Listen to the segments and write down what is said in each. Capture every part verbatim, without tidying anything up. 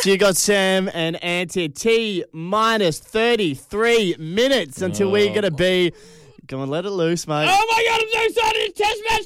So you got Sam and Auntie T minus thirty-three minutes until Oh. we're going to be... Go and let it loose, mate. Oh my God, I'm so excited. It's Test Match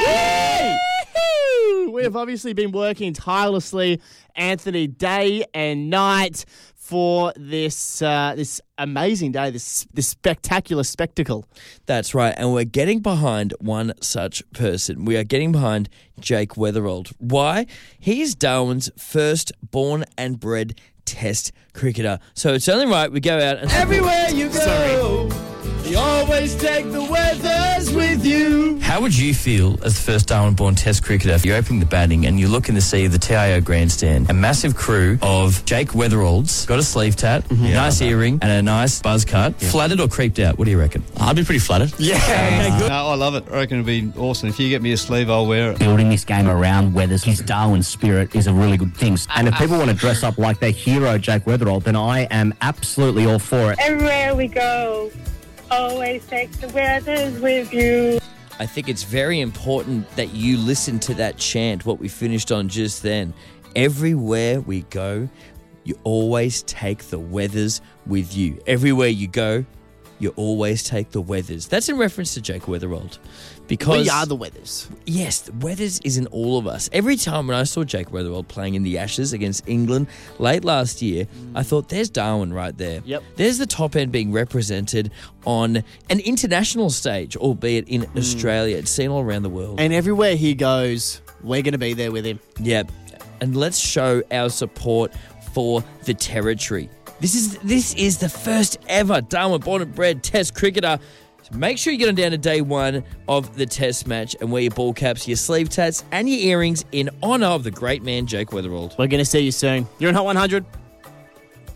Day! Woo! We have obviously been working tirelessly, Anthony, day and night for this uh, this amazing day, this this spectacular spectacle. That's right, and we're getting behind one such person. We are getting behind Jake Weatherald. Why? He is Darwin's first born and bred Test cricketer. So it's only right we go out and everywhere you go, you always take the weathers with you. How would you feel as the first Darwin-born Test cricketer if you're opening the batting and you look in the sea of the T I O grandstand, a massive crew of Jake Weatheralds, got a sleeve tat, Mm-hmm. a nice earring and a nice buzz cut, flattered or creeped out? What do you reckon? I'd be pretty flattered. Yeah. No, I love it. I reckon it'd be awesome. If you get me a sleeve, I'll wear it. Building this game around Weathers, his Darwin spirit is a really good thing. And if people want to dress up like their hero, Jake Weatherald, then I am absolutely all for it. Everywhere we go, always take the weathers with you. I think it's very important that you listen to that chant, what we finished on just then. Everywhere we go, you always take the weathers with you. Everywhere you go, you always take the weathers. That's in reference to Jake Weatherald. Because We are the weathers. Yes, the weathers is in all of us. Every time when I saw Jake Weatherald playing in the Ashes against England late last year, I thought, there's Darwin right there. Yep. There's the top end being represented on an international stage, albeit in Australia. It's seen all around the world. And everywhere he goes, we're going to be there with him. Yep. And let's show our support for the territory. This is this is the first ever Darwin born and bred Test cricketer. So make sure you get on down to day one of the Test match and wear your ball caps, your sleeve tats, and your earrings in honour of the great man Jake Weatherald. We're going to see you soon. You're in Hot one hundred.